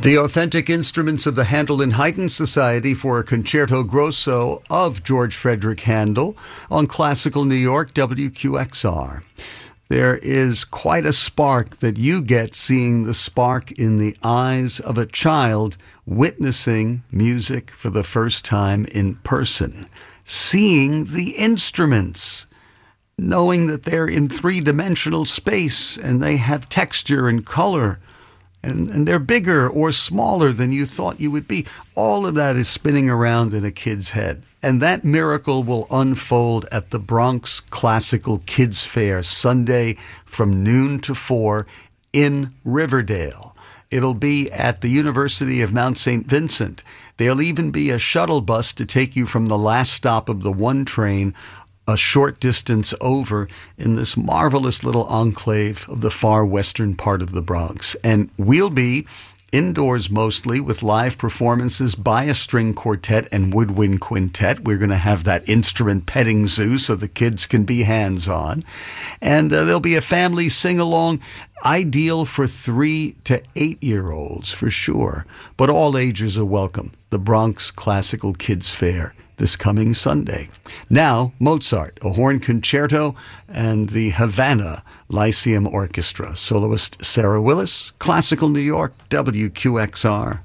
The authentic instruments of the Handel and Haydn Society for a Concerto Grosso of George Frederick Handel on Classical New York, WQXR. There is quite a spark that you get seeing the spark in the eyes of a child witnessing music for the first time in person, seeing the instruments, knowing that they're in three-dimensional space and they have texture and color, and they're bigger or smaller than you thought you would be. All of that is spinning around in a kid's head. And that miracle will unfold at the Bronx Classical Kids Fair Sunday from noon to 4 in Riverdale. It'll be at the University of Mount St. Vincent. There'll even be a shuttle bus to take you from the last stop of the one train a short distance over in this marvelous little enclave of the far western part of the Bronx. And we'll be indoors mostly with live performances by a string quartet and woodwind quintet. We're going to have that instrument petting zoo so the kids can be hands-on. And there'll be a family sing-along, ideal for 3 to 8-year-olds for sure. But all ages are welcome. The Bronx Classical Kids Fair this coming Sunday. Now, Mozart, a horn concerto, and the Havana Lyceum Orchestra. Soloist Sarah Willis, Classical New York, WQXR.